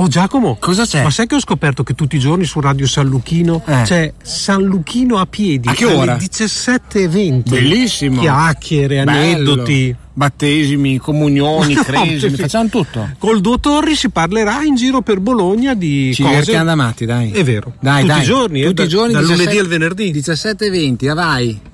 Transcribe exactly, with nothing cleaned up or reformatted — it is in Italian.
Oh Giacomo, cosa c'è? Ma sai che ho scoperto che tutti i giorni su Radio San Luchino eh. c'è San Luchino a piedi a che ora? alle diciassette e venti. Bellissimo. Chiacchiere, bello. Aneddoti, battesimi, comunioni, no, cresimi, facciamo tutto. Col Duo Torri si parlerà in giro per Bologna di ci cose. Ci andamati, dai. È vero. Dai, tutti dai. i giorni, tutti eh, i giorni, dal diciassette, lunedì al venerdì. diciassette e venti, vai.